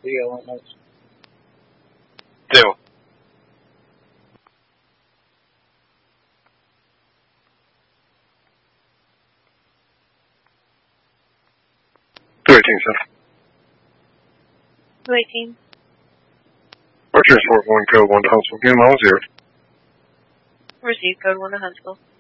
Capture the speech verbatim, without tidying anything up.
Deal on those. Deal. two eighteen, sir. two eighteen. Or transport one, code one to Huntsville. Give them all zero. Receive code one to Huntsville.